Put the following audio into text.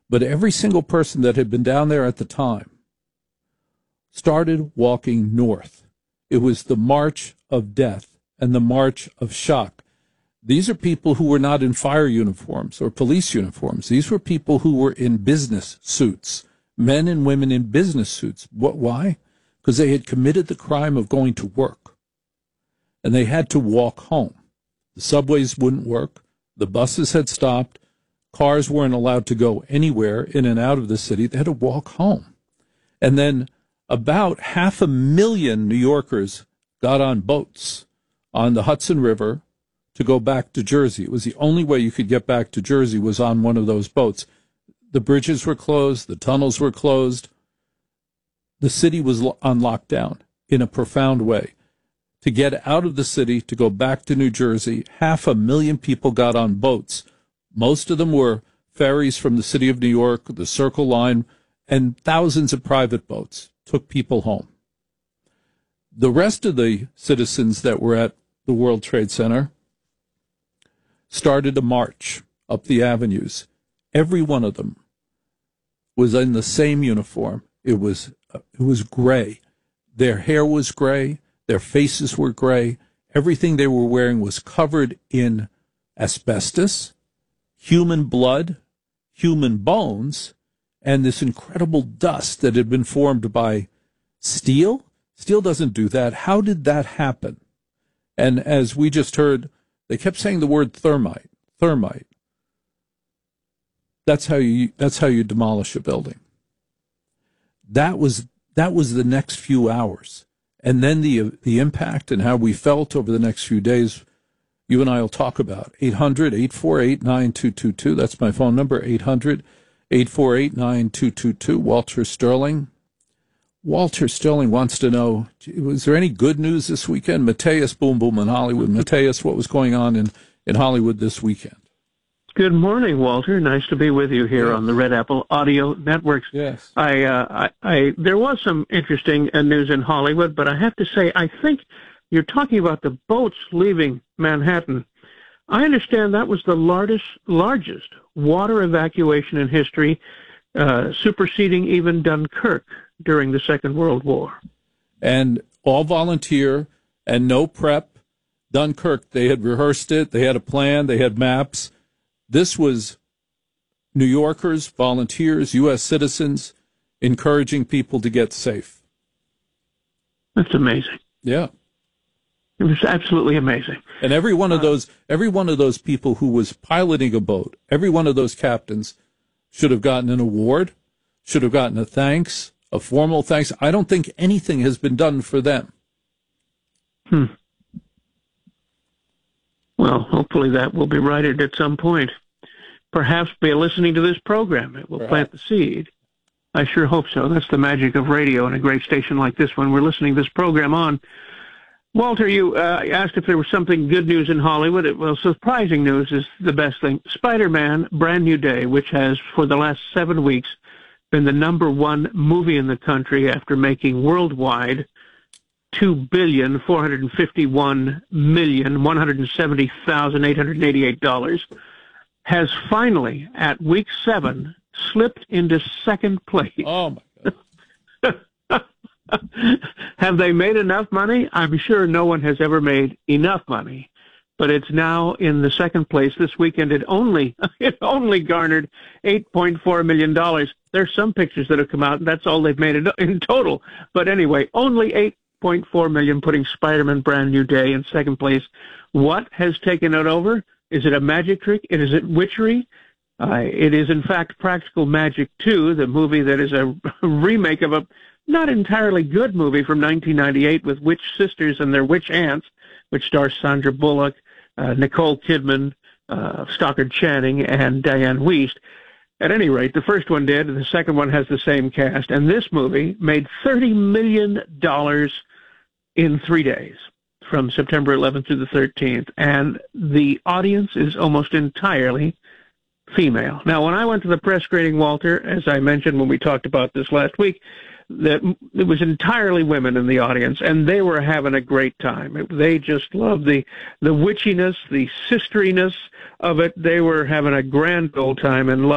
But every single person that had been down there at the time started walking north. It was the march of death and the march of shock. These are people who were not in fire uniforms or police uniforms. These were people who were in business suits, men and women in business suits. Why? Because they had committed the crime of going to work, and they had to walk home. The subways wouldn't work. The buses had stopped. Cars weren't allowed to go anywhere in and out of the city. They had to walk home. And then about 500,000 New Yorkers got on boats on the Hudson River to go back to Jersey. It was the only way you could get back to Jersey was on one of those boats. The bridges were closed. The tunnels were closed. The city was on lockdown in a profound way. To get out of the city, to go back to New Jersey, 500,000 people got on boats. Most of them were ferries from the city of New York, the Circle Line, and thousands of private boats took people home. The rest of the citizens that were at the World Trade Center started a march up the avenues. Every one of them was in the same uniform. It was gray. Their hair was gray. Their faces were gray. Everything they were wearing was covered in asbestos, human blood, human bones, and this incredible dust that had been formed by steel. Steel doesn't do that. How did that happen? And as we just heard, they kept saying the word thermite. Thermite. That's how you demolish a building. That was the next few hours. And then the impact and how we felt over the next few days, you and I will talk about. 800-848-9222. That's my phone number, 800-848-9222. Walter Sterling. Walter Sterling wants to know, was there any good news this weekend? Mateus Boom Boom in Hollywood. Mateus, what was going on in Hollywood this weekend? Good morning, Walter. Nice to be with you here on the Red Apple Audio Networks. Yes. There was some interesting news in Hollywood, but I have to say, I think you're talking about the boats leaving Manhattan. I understand that was the largest water evacuation in history, superseding even Dunkirk during the Second World War. And all volunteer and no prep. Dunkirk, they had rehearsed it. They had a plan. They had maps. This was New Yorkers, volunteers, U.S. citizens, encouraging people to get safe. That's amazing. Yeah. It was absolutely amazing. And every one of those people who was piloting a boat, every one of those captains should have gotten an award, should have gotten a thanks, a formal thanks. I don't think anything has been done for them. Well, hopefully that will be righted at some point. Perhaps by listening to this program, it will plant the seed. I sure hope so. That's the magic of radio and a great station like this one. We're listening to this program on. Walter, you asked if there was something good news in Hollywood. Well, surprising news is the best thing. Spider-Man, Brand New Day, which has for the last 7 weeks been the #1 movie in the country after making worldwide $2,451,170,888, has finally, at week 7, slipped into second place. Oh, my God. Have they made enough money? I'm sure no one has ever made enough money, but it's now in the second place. This weekend, it only garnered $8.4 million. There's some pictures that have come out, and that's all they've made in total. But anyway, only $8.4 million, putting Spider-Man Brand New Day in second place. What has taken it over? Is it a magic trick? Is it witchery? It is, in fact, Practical Magic 2, the movie that is a remake of a not entirely good movie from 1998 with witch sisters and their witch aunts, which stars Sandra Bullock, Nicole Kidman, Stockard Channing, and Diane Wiest. At any rate, the first one did, and the second one has the same cast. And this movie made $30 million in 3 days, from September 11th through the 13th. And the audience is almost entirely female. Now, when I went to the press screening, Walter, as I mentioned when we talked about this last week, that it was entirely women in the audience, and they were having a great time. They just loved the witchiness, the sisteriness of it. They were having a grand old time and